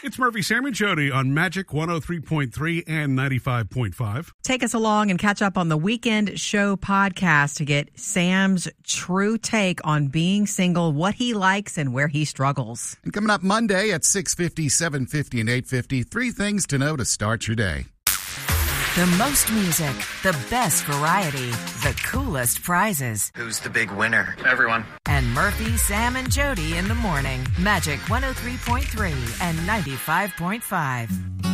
It's Murphy, Sam, and Jody on Magic 103.3 and 95.5. Take us along and catch up on the Weekend Show podcast to get Sam's true take on being single, what he likes, and where he struggles. And coming up Monday at 6:50, 7:50, and 8:50, 3 things to know to start your day. The most music, the best variety, the coolest prizes. Who's the big winner? Everyone. And Murphy, Sam, and Jody in the morning. Magic 103.3 and 95.5.